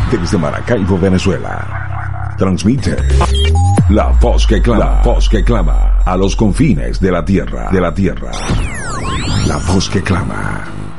desde Maracaibo, Venezuela. Transmite La Voz que Clama, La Voz que Clama, a los confines de la tierra, La Voz que Clama.